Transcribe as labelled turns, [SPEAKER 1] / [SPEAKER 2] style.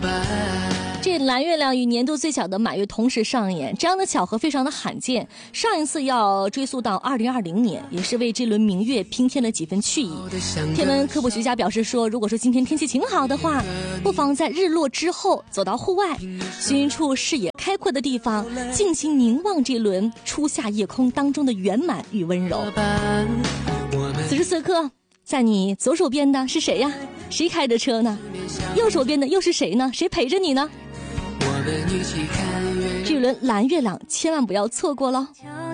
[SPEAKER 1] 这蓝月亮与年度最小的满月同时上演，这样的巧合非常的罕见。上一次要追溯到2020年，也是为这轮明月拼添了几分趣意。天文科普学家表示说，如果说今天天气晴好的话，不妨在日落之后走到户外，寻一处视野开阔的地方，静心凝望这轮初夏夜空当中的圆满与温柔。此时此刻，在你左手边的是谁呀？谁开着车呢？右手边的又是谁呢？谁陪着你呢？这轮蓝月亮千万不要错过了。